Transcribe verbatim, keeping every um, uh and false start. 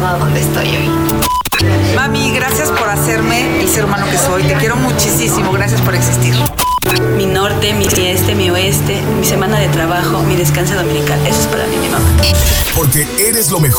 a donde estoy hoy. Mami, gracias por hacerme el ser humano que soy. Te quiero muchísimo. Gracias por existir. Mi norte, mi este, mi oeste, mi semana de trabajo, mi descanso dominical. Eso es para mí, mi mamá. Porque eres lo mejor.